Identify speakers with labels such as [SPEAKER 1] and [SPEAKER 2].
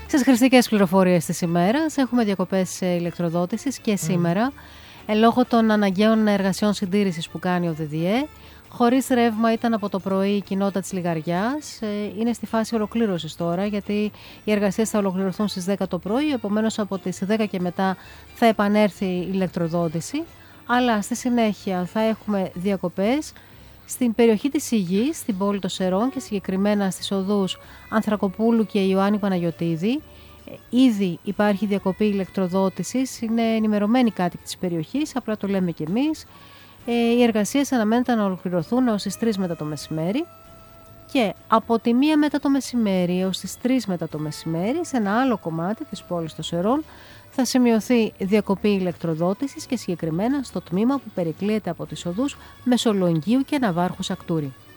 [SPEAKER 1] Στις χρηστικές πληροφορίες της ημέρας έχουμε διακοπές ηλεκτροδότησης και σήμερα, λόγω των αναγκαίων εργασιών συντήρησης που κάνει ο ΔΔΕ. Χωρίς ρεύμα ήταν από το πρωί η κοινότητα της Λιγαριάς. Είναι στη φάση ολοκλήρωσης τώρα, γιατί οι εργασίες θα ολοκληρωθούν στις 10 το πρωί, επομένως από τις 10 και μετά θα επανέλθει η ηλεκτροδότηση. Αλλά στη συνέχεια θα έχουμε διακοπές στην περιοχή της Υγής, στην πόλη των Σερών και συγκεκριμένα στις οδούς Ανθρακοπούλου και Ιωάννη Παναγιωτίδη. Ήδη υπάρχει διακοπή ηλεκτροδότησης, είναι ενημερωμένοι κάτοικοι της περιοχής, απλά το λέμε κι εμείς. Οι εργασίες αναμένεται να ολοκληρωθούν έως τις 3 μετά το μεσημέρι και από τη 1 μετά το μεσημέρι έως τις 3 μετά το μεσημέρι σε ένα άλλο κομμάτι της πόλης των Σερών θα σημειωθεί διακοπή ηλεκτροδότησης και συγκεκριμένα στο τμήμα που περικλείεται από τις οδούς Μεσολογγίου και Ναβάρχου Σακτούρη.